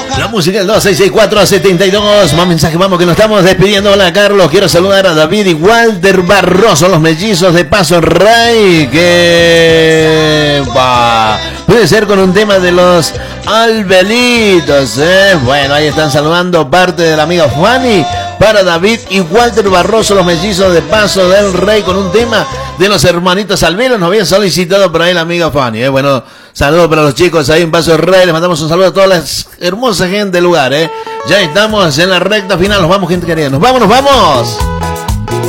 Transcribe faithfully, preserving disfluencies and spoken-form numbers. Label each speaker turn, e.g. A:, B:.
A: La música del dos seis seis cuatro siete dos. Más mensajes, vamos que nos estamos despidiendo. Hola Carlos, quiero saludar a David y Walter Barroso, los mellizos de Paso Rey. Que va. Puede ser con un tema de los Albelitos, ¿eh? Bueno, ahí están saludando parte del amigo Fanny para David y Walter Barroso, los mellizos de Paso del Rey, con un tema de los hermanitos Albelos. Nos habían solicitado por ahí la amiga Fanny, ¿eh? Bueno, saludos para los chicos ahí en Paso del Rey. Les mandamos un saludo a toda la hermosa gente del lugar, ¿eh? Ya estamos en la recta final. Nos vamos, gente querida. Nos vamos, nos vamos.